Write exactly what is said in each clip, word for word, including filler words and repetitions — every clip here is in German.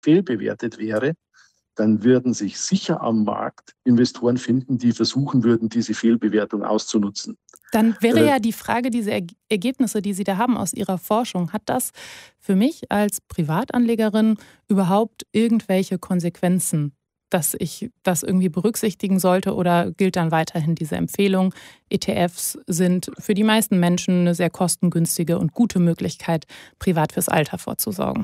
fehlbewertet wäre, dann würden sich sicher am Markt Investoren finden, die versuchen würden, diese Fehlbewertung auszunutzen. Dann wäre ja die Frage, diese Ergebnisse, die Sie da haben aus Ihrer Forschung, hat das für mich als Privatanlegerin überhaupt irgendwelche Konsequenzen, dass ich das irgendwie berücksichtigen sollte, oder gilt dann weiterhin diese Empfehlung? E T Fs sind für die meisten Menschen eine sehr kostengünstige und gute Möglichkeit, privat fürs Alter vorzusorgen.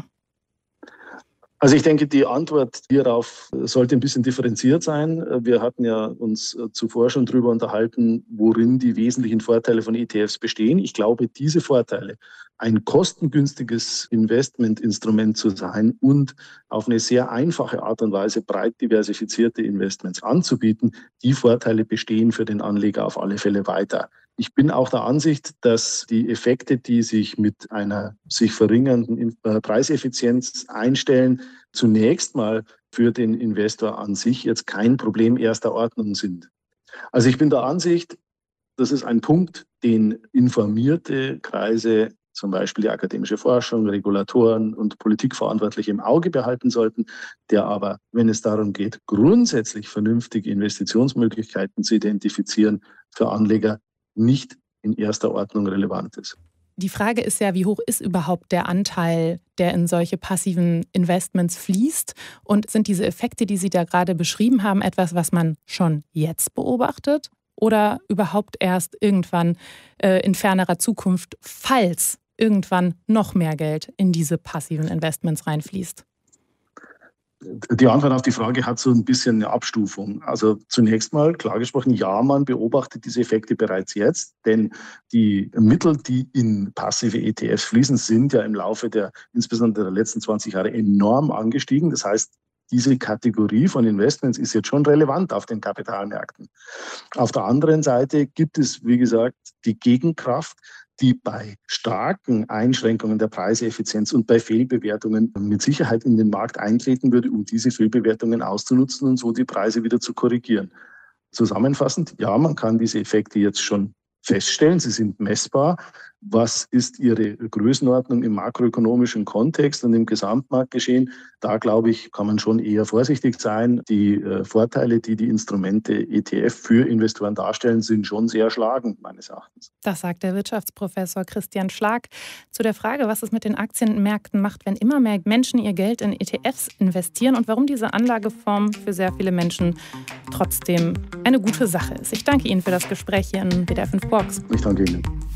Also ich denke, die Antwort hierauf sollte ein bisschen differenziert sein. Wir hatten ja uns zuvor schon darüber unterhalten, worin die wesentlichen Vorteile von E T Fs bestehen. Ich glaube, diese Vorteile, ein kostengünstiges Investmentinstrument zu sein und auf eine sehr einfache Art und Weise breit diversifizierte Investments anzubieten, die Vorteile bestehen für den Anleger auf alle Fälle weiter. Ich bin auch der Ansicht, dass die Effekte, die sich mit einer sich verringernden Preiseffizienz einstellen, zunächst mal für den Investor an sich jetzt kein Problem erster Ordnung sind. Also ich bin der Ansicht, das ist ein Punkt, den informierte Kreise, zum Beispiel die akademische Forschung, Regulatoren und Politikverantwortliche im Auge behalten sollten, der aber, wenn es darum geht, grundsätzlich vernünftige Investitionsmöglichkeiten zu identifizieren, für Anleger nicht in erster Ordnung relevant ist. Die Frage ist ja, wie hoch ist überhaupt der Anteil, der in solche passiven Investments fließt? Und sind diese Effekte, die Sie da gerade beschrieben haben, etwas, was man schon jetzt beobachtet? Oder überhaupt erst irgendwann äh, in fernerer Zukunft, falls irgendwann noch mehr Geld in diese passiven Investments reinfließt? Die Antwort auf die Frage hat so ein bisschen eine Abstufung. Also zunächst mal, klar gesprochen, ja, man beobachtet diese Effekte bereits jetzt, denn die Mittel, die in passive E T Fs fließen, sind ja im Laufe der, insbesondere der letzten zwanzig Jahre, enorm angestiegen. Das heißt, diese Kategorie von Investments ist jetzt schon relevant auf den Kapitalmärkten. Auf der anderen Seite gibt es, wie gesagt, die Gegenkraft, die bei starken Einschränkungen der Preiseffizienz und bei Fehlbewertungen mit Sicherheit in den Markt eintreten würde, um diese Fehlbewertungen auszunutzen und so die Preise wieder zu korrigieren. Zusammenfassend, ja, man kann diese Effekte jetzt schon feststellen, sie sind messbar. Was ist ihre Größenordnung im makroökonomischen Kontext und im Gesamtmarktgeschehen? Da, glaube ich, kann man schon eher vorsichtig sein. Die äh, Vorteile, die die Instrumente E T F für Investoren darstellen, sind schon sehr schlagend, meines Erachtens. Das sagt der Wirtschaftsprofessor Christian Schlag zu der Frage, was es mit den Aktienmärkten macht, wenn immer mehr Menschen ihr Geld in E T Fs investieren und warum diese Anlageform für sehr viele Menschen trotzdem eine gute Sache ist. Ich danke Ihnen für das Gespräch hier in W D R fünf Box. Ich danke Ihnen.